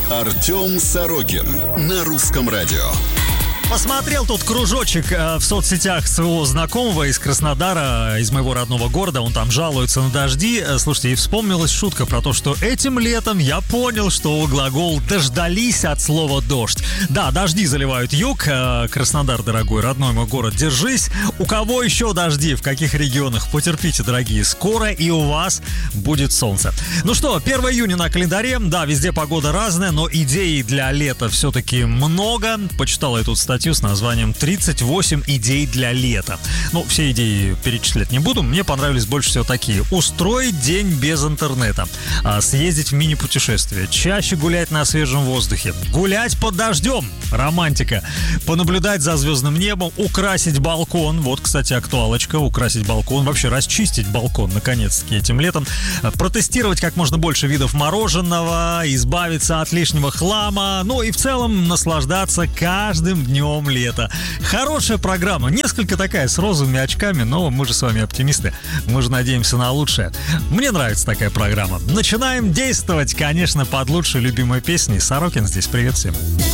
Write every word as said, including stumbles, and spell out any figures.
Артем Сорокин на Русском радио. Посмотрел тут кружочек э, в соцсетях своего знакомого из Краснодара, из моего родного города. Он там жалуется на дожди. Э, слушайте, и вспомнилась шутка про то, что этим летом я понял, что глагол «дождались» от слова «дождь». Да, дожди заливают юг. Э, Краснодар, дорогой, родной мой город, держись. У кого еще дожди? В каких регионах? Потерпите, дорогие. Скоро и у вас будет солнце. Ну что, первое июня на календаре. Да, везде погода разная, но идей для лета все-таки много. Почитал я тут статью с названием «тридцать восемь идей для лета». Ну, все идеи перечислять не буду. Мне понравились больше всего такие. Устроить день без интернета. Съездить в мини-путешествие. Чаще гулять на свежем воздухе. Гулять под дождем. Романтика. Понаблюдать за звездным небом. Украсить балкон. Вот, кстати, актуалочка. Украсить балкон. Вообще расчистить балкон, наконец-таки, этим летом. Протестировать как можно больше видов мороженого. Избавиться от лишнего хлама. Ну и в целом наслаждаться каждым днем лета. Хорошая программа, несколько такая с розовыми очками, но мы же с вами оптимисты, мы же надеемся на лучшее. Мне нравится такая программа. Начинаем действовать, конечно, под лучшей любимой песней. Сорокин здесь, привет всем.